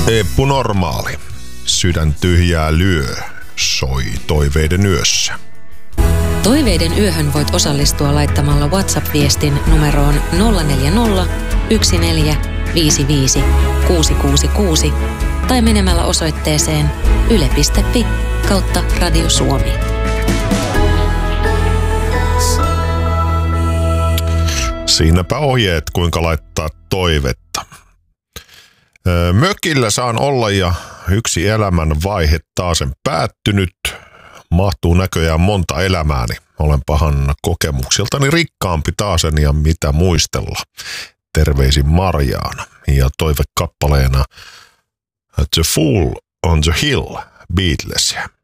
Eppu Normaali. Sydän tyhjää lyö. Soi Toiveiden yössä. Toiveiden yöhön voit osallistua laittamalla WhatsApp-viestin numeroon 040 1455 666 tai menemällä osoitteeseen yle.fi/Radio Suomi. Siinäpä ohjeet, kuinka laittaa toivetta. Mökillä saan olla ja yksi elämän vaihe taasen päättynyt. Mahtuu näköjään monta elämääni. Olen pahan kokemuksiltani rikkaampi taasen ja mitä muistella. Terveisin Marjaana ja toivekappaleena The Fool on the Hill, Beatles.